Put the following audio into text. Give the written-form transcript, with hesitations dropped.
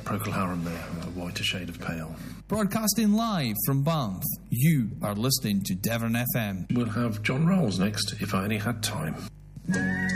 Procol Harum there, A Whiter Shade of Pale. Broadcasting live from Banff, you are listening to Devon FM. We'll have John Rawls next, If I Only Had Time.